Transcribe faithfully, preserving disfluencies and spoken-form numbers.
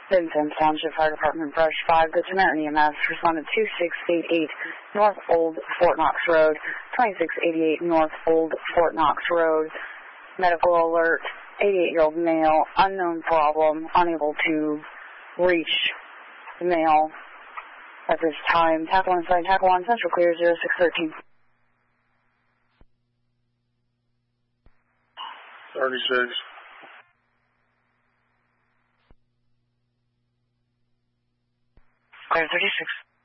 Vincent Township Fire Department, Brush five, the Samaritan E M S responded to six eighty-eight North Old Fort Knox Road, twenty-six eighty-eight North Old Fort Knox Road. Medical alert, eighty-eight-year-old male, unknown problem, unable to reach the male at this time. Tackle one side, tackle one, central clear, zero six thirteen. thirty-six. Clear thirty-six.